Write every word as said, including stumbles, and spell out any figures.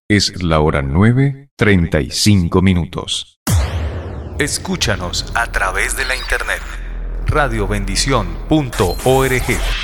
Es la hora nueve, treinta y cinco minutos. Escúchanos a través de la internet radio bendición punto org.